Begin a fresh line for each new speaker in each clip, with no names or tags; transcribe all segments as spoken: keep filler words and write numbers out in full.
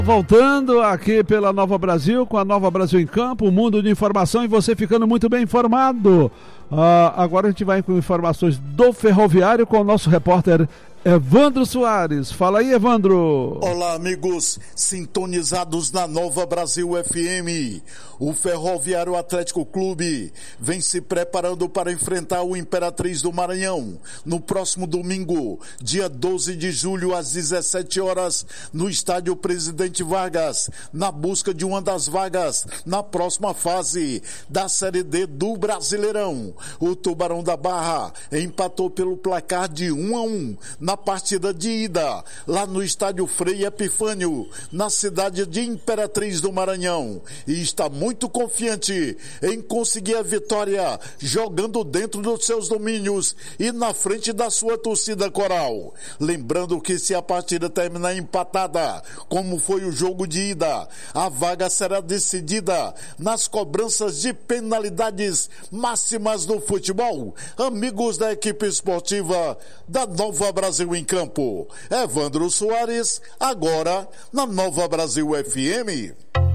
Voltando aqui pela Nova Brasil, com a Nova Brasil em Campo, um mundo de informação e você ficando muito bem informado. Uh, agora a gente vai com informações do ferroviário com o nosso repórter Evandro Soares. Fala aí, Evandro.
Olá, amigos sintonizados na Nova Brasil F M. O Ferroviário Atlético Clube vem se preparando para enfrentar o Imperatriz do Maranhão no próximo domingo, dia doze de julho, às dezessete horas, no estádio Presidente Vargas, na busca de uma das vagas na próxima fase da Série D do Brasileirão. O Tubarão da Barra empatou pelo placar de um a um na partida de ida, lá no estádio Frei Epifânio, na cidade de Imperatriz do Maranhão, e está muito confiante em conseguir a vitória, jogando dentro dos seus domínios e na frente da sua torcida coral. Lembrando que se a partida terminar empatada, como foi o jogo de ida, a vaga será decidida nas cobranças de penalidades máximas do futebol. Amigos da equipe esportiva da Nova Brasil em Campo, Evandro Soares, agora na Nova Brasil F M.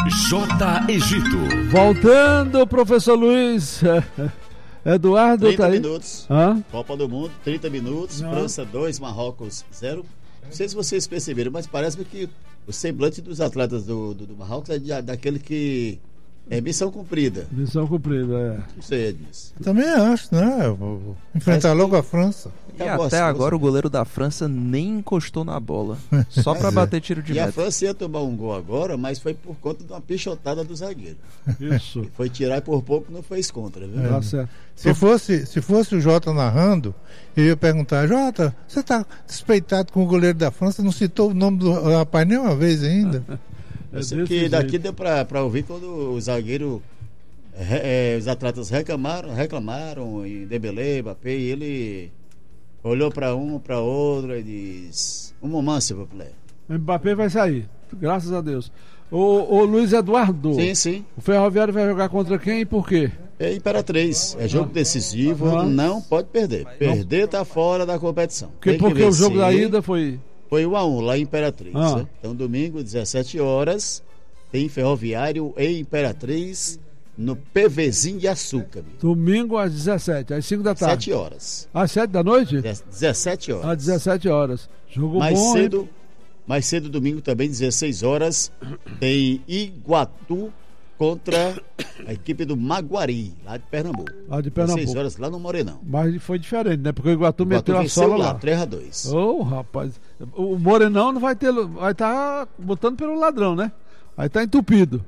J. Egito.
Voltando, professor Luiz. Eduardo
trinta
tá aí.
minutos.
Hã?
Copa do Mundo, trinta minutos. Não. França dois, Marrocos zero. Não sei se vocês perceberam, mas parece que o semblante dos atletas do, do, do Marrocos é de, daquele que é missão cumprida.
Missão cumprida, é.
Não sei, Edmis.
Também acho, né? Vou enfrentar Parece logo que... a França.
E até agora o goleiro da França nem encostou na bola. Só para bater tiro de
meta.
E
a França ia tomar um gol agora, mas foi por conta de uma pichotada do zagueiro.
Isso.
Foi tirar e por pouco não fez contra, viu?
É. Tá certo. Se fosse, se fosse o Jota narrando, eu ia perguntar: Jota, você está despeitado com o goleiro da França? Não citou o nome do rapaz nem uma vez ainda?
É que daqui deu para ouvir quando o zagueiro, é, é, os atletas reclamaram, reclamaram em Dembélé, Mbappé, e ele olhou para um, para outro e disse: um momento, seu player.
Mbappé vai sair, graças a Deus. O, o Luiz Eduardo.
Sim, sim.
O Ferroviário vai jogar contra quem e por quê?
É Imperatriz, é jogo ah. decisivo, ah. não pode perder. Perder está fora da competição.
Que, porque o jogo da ida foi...
Foi um a um lá em Imperatriz.
Ah.
Né? Então, domingo, dezessete horas, tem Ferroviário e Imperatriz no PVzinho de Açúcar. Viu?
Domingo às dezessete, às cinco da tarde.
sete horas.
Às sete da noite?
dezessete horas.
Às dezessete horas. Jogo
mais
bom.
Cedo, mais cedo, domingo também, dezesseis horas, tem Iguatu contra a equipe do Maguari, lá de Pernambuco.
Lá de Pernambuco.
dezesseis horas lá no Morenão.
Mas foi diferente, né? Porque o Iguatu,
o Iguatu
meteu a sola lá.
três a dois.
Ô, oh, rapaz. O Morenão não vai ter. Vai estar tá botando pelo ladrão, né? Vai estar tá entupido.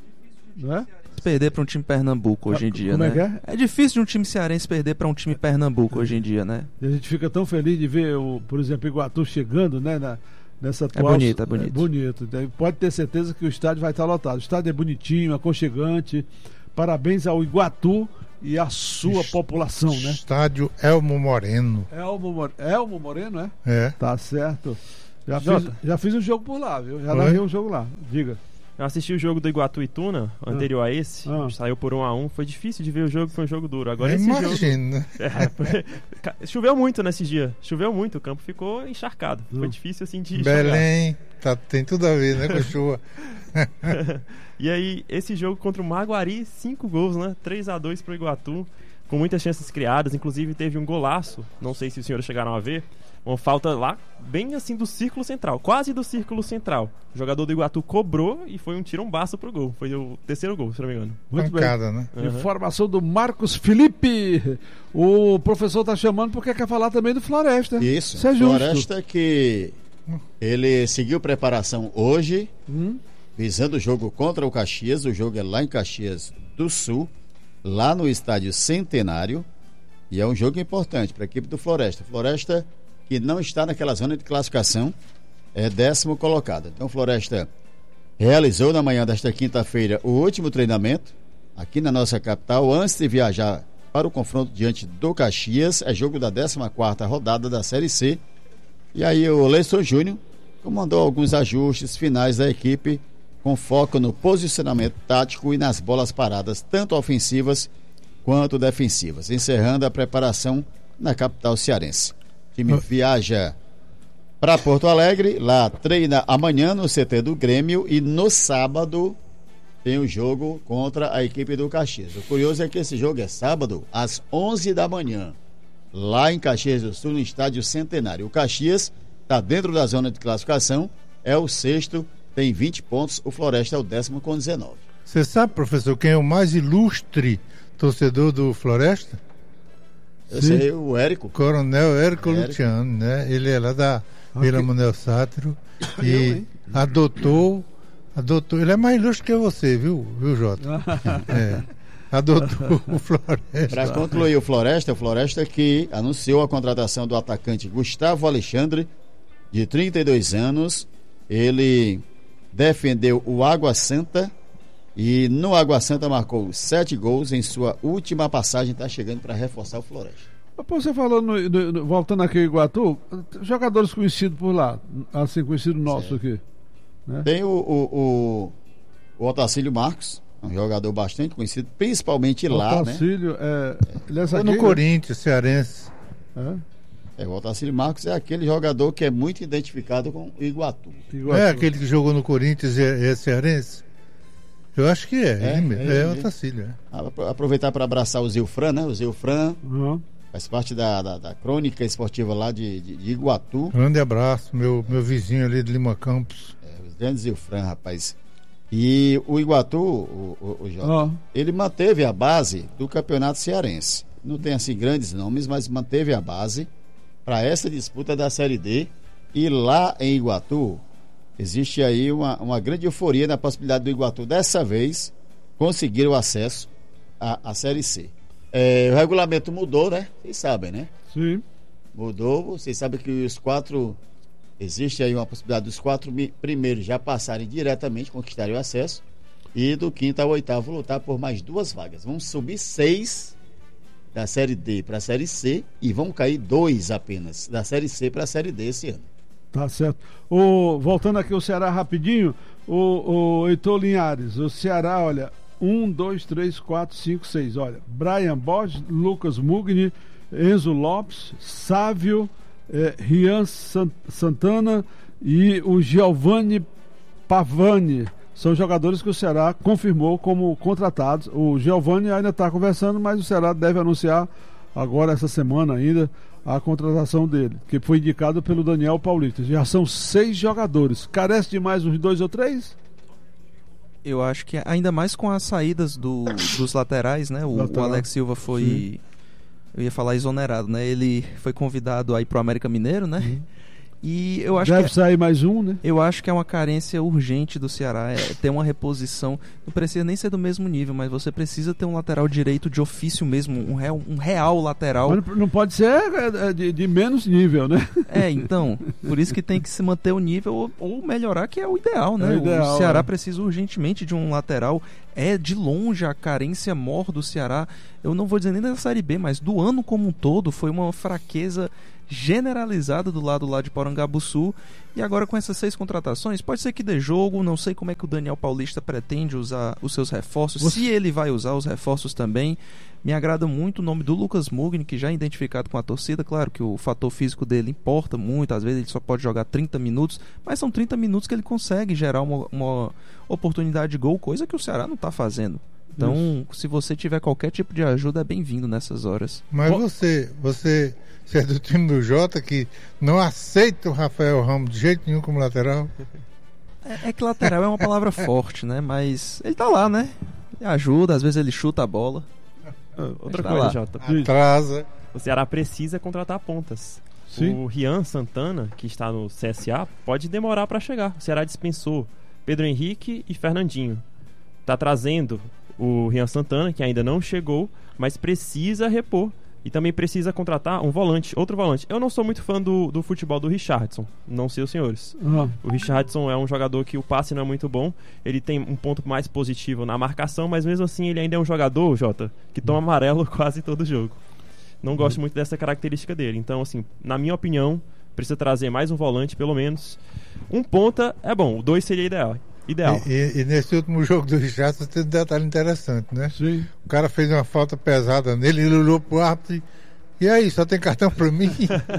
Não é?
Perder para um time Pernambuco hoje em dia,
Como
né?
É, que é?
É difícil de um time cearense perder para um time Pernambuco hoje em dia, né?
E a gente fica tão feliz de ver, o, por exemplo, o Iguatu chegando, né? Na, nessa atual...
É bonito, é bonito.
É bonito. Pode ter certeza que o estádio vai estar lotado. O estádio é bonitinho, aconchegante. Parabéns ao Iguatu e à sua Est- população, né? Estádio
Elmo Moreno.
Elmo, Mor- Elmo Moreno, é?
É.
Tá certo. Já, fiz, já fiz um jogo por lá, viu? Já narrei um jogo lá. Diga.
Eu assisti o jogo do Iguatu e Tuna, anterior ah. a esse, ah. saiu por um a um, foi difícil de ver o jogo, foi um jogo duro. Agora esse
Imagina.
jogo... É, foi... Choveu muito nesse dia, choveu muito, o campo ficou encharcado, hum. foi difícil assim de
Belém, tá, tem tudo a ver, né, com chuva.
E aí, esse jogo contra o Maguari, cinco gols, né, três a dois pro Iguatu, com muitas chances criadas, inclusive teve um golaço, não sei se os senhores chegaram a ver, uma falta lá, bem assim do círculo central, quase do círculo central. O jogador do Iguatu cobrou e foi um tirombaço pro gol. Foi o terceiro gol, se não me engano.
Muito
Pancada,
bem.
Né?
Uhum. Informação do Marcos Felipe. O professor tá chamando porque quer falar também do Floresta.
Isso,
Isso é
Floresta
justo.
Que ele seguiu preparação hoje,
hum?
visando o jogo contra o Caxias. O jogo é lá em Caxias do Sul, lá no estádio Centenário. E é um jogo importante para a equipe do Floresta. Floresta que não está naquela zona de classificação, é décimo colocado. Então, Floresta realizou na manhã desta quinta-feira o último treinamento aqui na nossa capital, antes de viajar para o confronto diante do Caxias. É jogo da décima quarta rodada da Série C. E aí o Leison Júnior comandou alguns ajustes finais da equipe, com foco no posicionamento tático e nas bolas paradas, tanto ofensivas quanto defensivas, encerrando a preparação na capital cearense. O time viaja para Porto Alegre. Lá treina amanhã no C T do Grêmio e no sábado tem o jogo contra a equipe do Caxias. O curioso é que esse jogo é sábado às onze da manhã, lá em Caxias do Sul, no estádio Centenário. O Caxias está dentro da zona de classificação, é o sexto, tem vinte pontos, o Floresta é o décimo com dezenove.
Você sabe, professor, quem é o mais ilustre torcedor do Floresta?
Eu sei, o Érico.
Coronel Érico
Érico.
Luciano, né? Ele é lá da Vila Manuel Sátiro e adotou, adotou, ele é mais ilustre que você, viu, viu, Jota? É, adotou o Floresta.
Para concluir o Floresta, o Floresta que anunciou a contratação do atacante Gustavo Alexandre, de trinta e dois anos. Ele defendeu o Água Santa e no Água Santa marcou sete gols em sua última passagem. Está chegando para reforçar o Floresta.
Você falou, no, no, no, voltando aqui em Iguatu, jogadores conhecidos por lá, assim, conhecido nosso
certo.
aqui. Né?
Tem o, o, o, o Otacílio Marcos, um jogador bastante conhecido, principalmente lá,
Otacílio,
né?
é, ele é
Foi
zagueiro,
no Corinthians, cearense.
É?
É, o Otacílio Marcos é aquele jogador que é muito identificado com o Iguatu.
Iguatu.
É aquele que jogou no Corinthians e é, é cearense? Eu acho que é,
É,
ele mesmo.
é,
É,
é.
o Otacílio, é.
Ah, aproveitar para abraçar o Zilfran, né? O Zilfran
Uhum.
faz parte da, da, da crônica esportiva lá de, de, de Iguatu.
Grande abraço, meu, meu vizinho ali de Lima Campos.
É, os grandes Zilfran, rapaz. E o Iguatu, o, o, o Jota,
Ó.
ele manteve a base do campeonato cearense. Não tem assim grandes nomes, mas manteve a base para essa disputa da Série D. E lá em Iguatu existe aí uma, uma grande euforia na possibilidade do Iguatu dessa vez conseguir o acesso à, à Série C. É, o regulamento mudou, né? Vocês sabem, né?
Sim.
Mudou. Vocês sabem que os quatro, existe aí uma possibilidade dos quatro mi- primeiros já passarem diretamente, conquistarem o acesso, e do quinto ao oitavo lutar por mais duas vagas. Vão subir seis da Série D para a Série C e vão cair dois apenas da Série C para a Série D esse ano.
Tá certo. O, voltando aqui o Ceará rapidinho, o, o Heitor Linhares, o Ceará, olha, um, dois, três, quatro, cinco, seis, olha, Brian Borges, Lucas Mugni, Enzo Lopes, Sávio, eh, Rian San- Santana e o Giovanni Pavani. São jogadores que o Ceará confirmou como contratados. O Giovanni ainda está conversando, mas o Ceará deve anunciar agora, essa semana ainda, a contratação dele, que foi indicado pelo Daniel Paulista. Já são seis jogadores. Carece de mais uns dois ou três?
Eu acho que ainda mais com as saídas do, dos laterais, né? O, o Alex Silva foi, Sim. eu ia falar exonerado, né? Ele foi convidado aí pro América Mineiro, né? Uhum. E eu acho
Deve
que
sair mais um, né?
Eu acho que é uma carência urgente do Ceará, é ter uma reposição. Não precisa nem ser do mesmo nível, mas você precisa ter um lateral direito de ofício mesmo, um real, um real lateral.
Mas não pode ser de, de menos nível, né?
É, então, por isso que tem que se manter o nível ou, ou melhorar, que é o ideal, né?
É o, ideal,
o Ceará
é.
precisa urgentemente de um lateral. É de longe a carência maior do Ceará. Eu não vou dizer nem da Série B, mas do ano como um todo foi uma fraqueza generalizada do lado lá de Porangabuçu. E agora com essas seis contratações, pode ser que dê jogo. Não sei como é que o Daniel Paulista pretende usar os seus reforços, Você... se ele vai usar os reforços também. Me agrada muito o nome do Lucas Mugni, que já é identificado com a torcida. Claro que o fator físico dele importa muito, às vezes ele só pode jogar trinta minutos, mas são trinta minutos que ele consegue gerar uma, uma oportunidade de gol, coisa que o Ceará não está fazendo. Então, Isso. se você tiver qualquer tipo de ajuda, é bem-vindo nessas horas.
Mas você, você, você é do time do Jota que não aceita o Rafael Ramos de jeito nenhum como lateral?
É, é que lateral é uma palavra forte, né? Mas ele tá lá, né? Ele ajuda, às vezes ele chuta a bola.
Outra
tá
coisa,
lá.
Jota.
Atrasa.
O Ceará precisa contratar pontas. Sim. O Rian Santana, que está no C S A, pode demorar para chegar. O Ceará dispensou Pedro Henrique e Fernandinho. Tá trazendo o Rian Santana, que ainda não chegou, mas precisa repor. E também precisa contratar um volante, outro volante. Eu não sou muito fã do, do futebol do Richardson, não sei os senhores. Uhum. O Richardson é um jogador que o passe não é muito bom. Ele tem um ponto mais positivo na marcação, mas mesmo assim ele ainda é um jogador, Jota, que toma amarelo quase todo jogo. Não gosto uhum. muito dessa característica dele. Então, assim, na minha opinião, precisa trazer mais um volante, pelo menos. Um ponta é bom, o dois seria ideal. Ideal.
E, e, e nesse último jogo do Richardson tem um detalhe interessante, né?
Sim.
O cara fez uma falta pesada nele, ele olhou pro árbitro e E aí, só tem cartão para mim?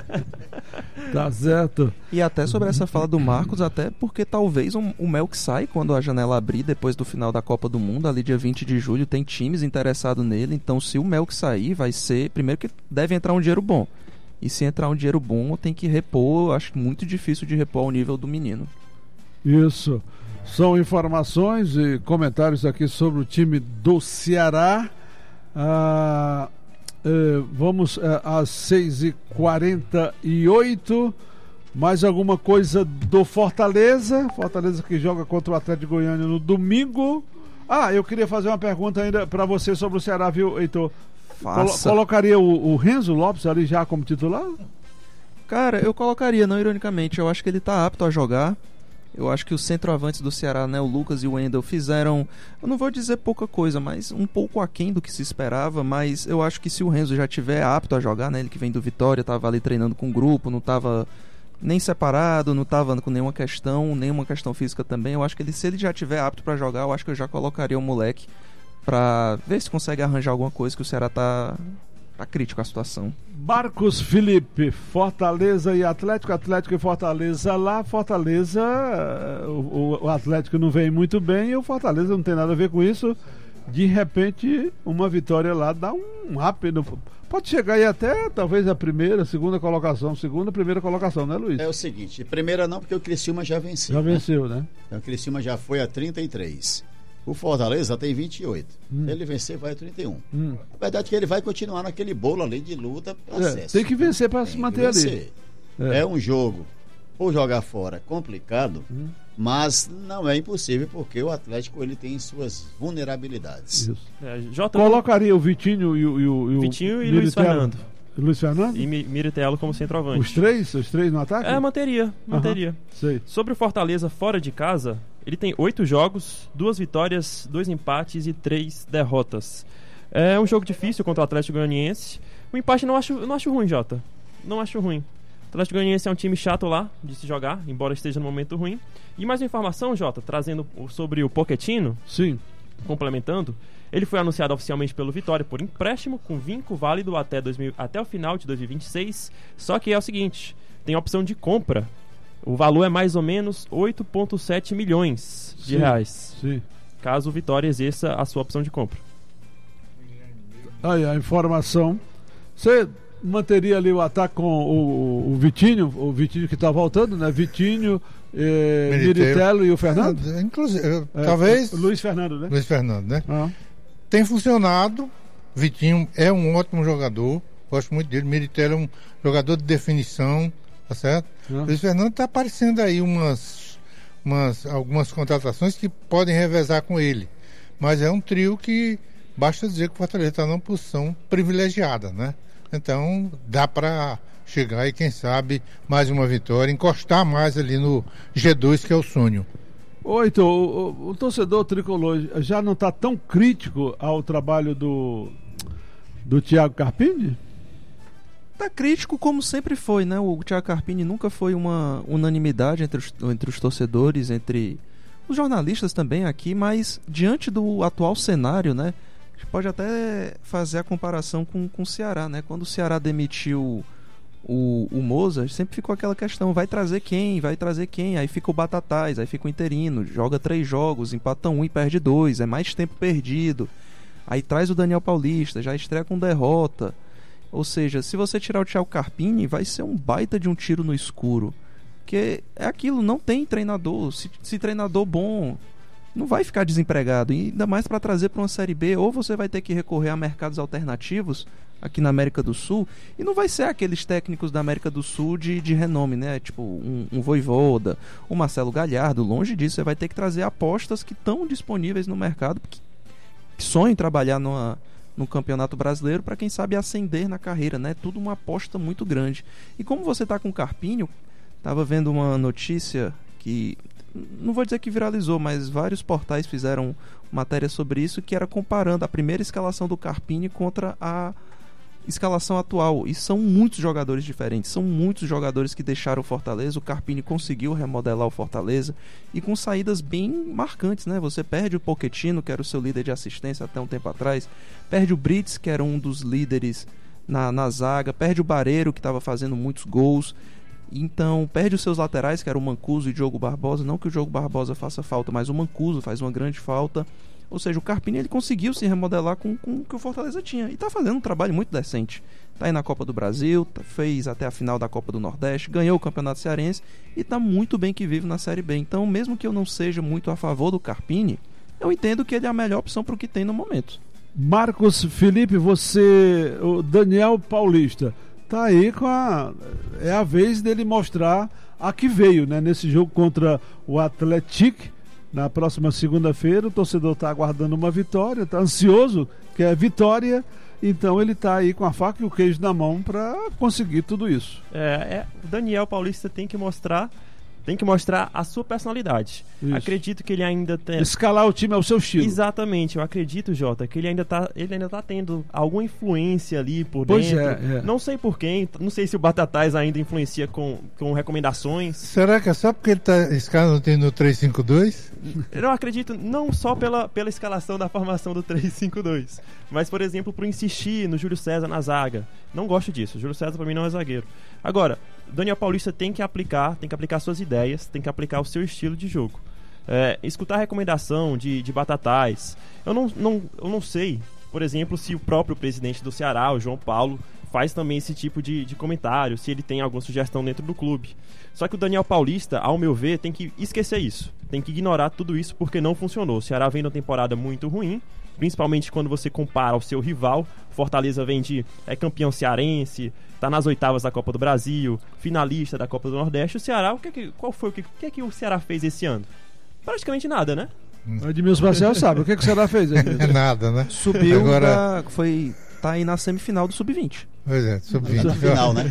Tá certo.
E até sobre essa fala do Marcos, até porque talvez o, o Melk sai quando a janela abrir, depois do final da Copa do Mundo, ali dia vinte de julho, tem times interessados nele, então se o Melk sair, vai ser, primeiro que deve entrar um dinheiro bom, e se entrar um dinheiro bom, tem que repor, acho muito difícil de repor ao nível do menino. Isso,
são informações e comentários aqui sobre o time do Ceará. Ah... Uh, vamos uh, às seis e quarenta e oito. Mais alguma coisa do Fortaleza? Fortaleza que joga contra o Atlético de Goiânia no domingo. Ah, eu queria fazer uma pergunta ainda para você sobre o Ceará, viu, Heitor? Colo- colocaria o, o Renzo Lopes ali já como titular?
Cara, eu colocaria, não ironicamente. Eu acho que ele tá apto a jogar. Eu acho que os centroavantes do Ceará, né, o Lucas e o Wendel, fizeram, eu não vou dizer pouca coisa, mas um pouco aquém do que se esperava, mas eu acho que se o Renzo já tiver apto a jogar, né, ele que vem do Vitória, estava ali treinando com o grupo, não estava nem separado, não estava com nenhuma questão, nenhuma questão física também, eu acho que ele, se ele já tiver apto para jogar, eu acho que eu já colocaria o moleque para ver se consegue arranjar alguma coisa, que o Ceará tá... Tá crítico a situação.
Marcos Felipe, Fortaleza e Atlético, Atlético e Fortaleza lá, Fortaleza, o, o Atlético não vem muito bem e o Fortaleza não tem nada a ver com isso. De repente, uma vitória lá dá um rápido. Pode chegar aí até talvez a primeira, segunda colocação, segunda, primeira colocação, né, Luiz?
É o seguinte, primeira não, porque o Criciúma já venceu.
Já
né?
venceu, né?
Então, o Criciúma já foi a trinta e três. O Fortaleza tem vinte e oito. Hum. Se ele vencer, vai a trinta e um. Hum. A verdade é que ele vai continuar naquele bolo ali de luta para
é,
acesso.
Tem que vencer para se manter ali.
É. é um jogo, por jogar fora, complicado, hum. mas não é impossível, porque o Atlético ele tem suas vulnerabilidades.
Isso. É, J... Colocaria o Vitinho e o, e o, e o
Vitinho e Luiz Fernando.
Luiz Fernando?
E Miritello como centroavante.
Os três? Os três no ataque?
É, manteria. manteria.
Uhum,
Sobre o Fortaleza fora de casa, ele tem oito jogos, duas vitórias, dois empates e três derrotas. É um jogo difícil contra o Atlético Goianiense. O empate não acho, não acho ruim, Jota. Não acho ruim. O Atlético Goianiense é um time chato lá de se jogar, embora esteja no momento ruim. E mais uma informação, Jota, trazendo sobre o Pochettino.
Sim.
Complementando. Ele foi anunciado oficialmente pelo Vitória por empréstimo com vínculo válido até, dois mil, até o final de dois mil e vinte e seis. Só que é o seguinte, tem a opção de compra. O valor é mais ou menos oito vírgula sete milhões de
sim,
reais.
Sim.
Caso o Vitória exerça a sua opção de compra.
Aí a informação. Você manteria ali o ataque com o, o Vitinho, o Vitinho que está voltando, né? Vitinho, eh, Miritello e o Fernando?
Ah, inclusive,
é,
talvez...
Luiz Fernando, né?
Luiz Fernando, né?
Ah.
Tem funcionado. Vitinho é um ótimo jogador, gosto muito dele. Miritello é um jogador de definição, tá certo? Ah. Luiz Fernando está aparecendo aí umas, umas, algumas contratações que podem revezar com ele. Mas é um trio que basta dizer que o Fortaleza está numa posição privilegiada, né? Então dá para chegar e quem sabe mais uma vitória, encostar mais ali no G dois, que é o sonho.
Oito, o, o, o torcedor tricolor já não está tão crítico ao trabalho do do Thiago Carpini?
Tá crítico como sempre foi, né? O Thiago Carpini nunca foi uma unanimidade entre os, entre os torcedores, entre os jornalistas também aqui, mas diante do atual cenário, né? A gente pode até fazer a comparação com, com o Ceará, né? Quando o Ceará demitiu o, o Moza, sempre ficou aquela questão, vai trazer quem? Vai trazer quem? Aí fica o Batatais, aí fica o interino, joga três jogos, empata um e perde dois, é mais tempo perdido. Aí traz o Daniel Paulista, já estreia com derrota. Ou seja, se você tirar o Thiago Carpini, vai ser um baita de um tiro no escuro. Porque é aquilo, não tem treinador. Se, se treinador bom, não vai ficar desempregado. E ainda mais para trazer para uma Série B, ou você vai ter que recorrer a mercados alternativos aqui na América do Sul. E não vai ser aqueles técnicos da América do Sul de, de renome, né? Tipo um, um Vojvoda, um Marcelo Galhardo. Longe disso, você vai ter que trazer apostas que estão disponíveis no mercado, que, que sonham em trabalhar numa... no Campeonato Brasileiro, para quem sabe ascender na carreira, né? Tudo uma aposta muito grande. E como você tá com o Carpini, tava vendo uma notícia que, não vou dizer que viralizou, mas vários portais fizeram matéria sobre isso, que era comparando a primeira escalação do Carpini contra a escalação atual. E são muitos jogadores diferentes, são muitos jogadores que deixaram o Fortaleza. O Carpini conseguiu remodelar o Fortaleza e com saídas bem marcantes, né? Você perde o Pochettino, que era o seu líder de assistência até um tempo atrás, perde o Brits, que era um dos líderes na, na zaga, perde o Bareiro, que estava fazendo muitos gols. Então, perde os seus laterais, que eram o Mancuso e o Diogo Barbosa. Não que o Diogo Barbosa faça falta, mas o Mancuso faz uma grande falta. Ou seja, o Carpini ele conseguiu se remodelar com, com o que o Fortaleza tinha. E está fazendo um trabalho muito decente. Está aí na Copa do Brasil, tá, fez até a final da Copa do Nordeste, ganhou o Campeonato Cearense e está muito bem que vive na Série B. Então, mesmo que eu não seja muito a favor do Carpini, eu entendo que ele é a melhor opção para o que tem no momento.
Marcos Felipe, você, o Daniel Paulista, tá aí com a... é a vez dele mostrar a que veio, né? Nesse jogo contra o Atlético, na próxima segunda-feira, o torcedor está aguardando uma vitória, está ansioso, quer vitória, então ele está aí com a faca e o queijo na mão para conseguir tudo isso.
É, é, o Daniel Paulista tem que mostrar Tem que mostrar a sua personalidade. Isso. Acredito que ele ainda tem...
Escalar o time ao seu estilo.
Exatamente. Eu acredito, Jota, que ele ainda tá, ele ainda tá tendo alguma influência ali por
pois
dentro.
É, é.
Não sei por quem. Não sei se o Batatais ainda influencia com, com recomendações.
Será que é só porque ele tá escalando no três cinco dois?
Eu acredito não só pela, pela escalação da formação do três cinco dois, mas, por exemplo, por insistir no Júlio César na zaga. Não gosto disso. O Júlio César, pra mim, não é zagueiro. Agora, o Daniel Paulista tem que aplicar, tem que aplicar suas ideias, tem que aplicar o seu estilo de jogo. É, escutar a recomendação de, de Batatais. Eu não, não, eu não sei, por exemplo, se o próprio presidente do Ceará, o João Paulo, faz também esse tipo de, de comentário, se ele tem alguma sugestão dentro do clube. Só que o Daniel Paulista, ao meu ver, tem que esquecer isso. Tem que ignorar tudo isso porque não funcionou. O Ceará vem de uma temporada muito ruim, principalmente quando você compara ao seu rival. Fortaleza vem de é campeão cearense, está nas oitavas da Copa do Brasil, finalista da Copa do Nordeste. O Ceará, o que é que, qual foi o que, o que é que o Ceará fez esse ano? Praticamente nada, né?
O Edmilson Marcel sabe. O que, é que o Ceará fez?
É nada, né?
Subiu,
Agora...
da, foi, tá aí na semifinal do sub vinte.
Pois é, sub vinte.
Já tá na final, né?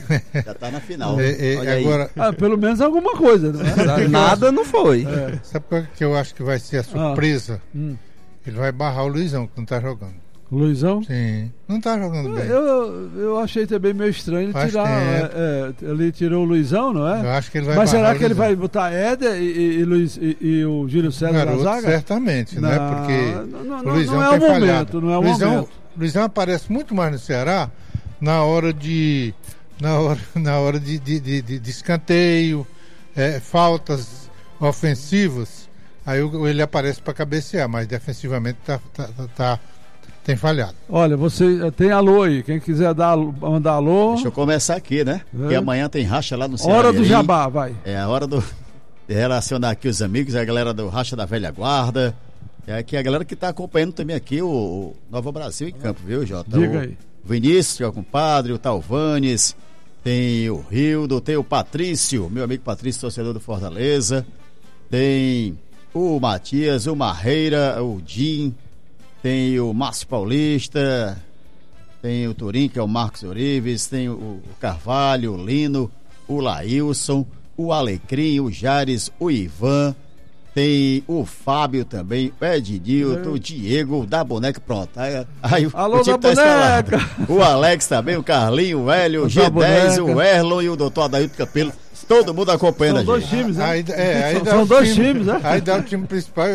Já tá na final.
É, é, agora...
ah, pelo menos alguma coisa, né?
Nada não foi.
É. Sabe qual que eu acho que vai ser a surpresa? Ah. Hum. Ele vai barrar o Luizão, que não tá jogando.
Luizão?
Sim, não tá jogando bem.
Eu, eu achei também meio estranho ele tirar. É, é, ele tirou o Luizão, não é?
Eu acho que ele vai
Mas será que ele
Luizão.
vai botar Éder e, e, e, Luiz, e, e o Júlio César
Garoto,
na zaga?
Certamente,
não,
né? Porque
não, não,
o Luizão
não é o momento, falhado. não é o
Luizão,
momento.
Luizão aparece muito mais no Ceará na hora de na hora, na hora de, de, de, de, de escanteio, é, faltas ofensivas. Aí ele aparece para cabecear, mas defensivamente tá, tá, tá, tá, tem falhado.
Olha, você tem alô aí, quem quiser dar, mandar alô.
Deixa eu começar aqui, né? É. Porque amanhã tem racha lá no Ceará.
Hora do Jabá, vai.
É a hora do, de relacionar aqui os amigos, a galera do Racha da Velha Guarda. É aqui a galera que está acompanhando também aqui o, o Nova Brasil em campo, viu, Jota?
Diga
o
aí.
Vinícius, que é o compadre, o Talvanes, tem o Rildo, tem o Patrício, meu amigo Patrício, torcedor do Fortaleza, tem o Matias, o Marreira, o Jim, tem o Márcio Paulista, tem o Turim, que é o Marcos Orives, tem o, o Carvalho, o Lino, o Laílson, o Alecrim, o Jares, o Ivan, tem o Fábio também, o Ednilton, o Diego, o da boneca, pronto. Aí, aí
Alô,
o time
da
tá
boneca!
Escalado. O Alex também, o Carlinho, o Hélio, o G dez, o Erlon e o doutor Adailton Campelo. Todo mundo acompanhando
São
a gente.
dois times, né?
Aí, é, aí
são
dá
são
o
dois
time,
times, né?
Aí dá o time principal.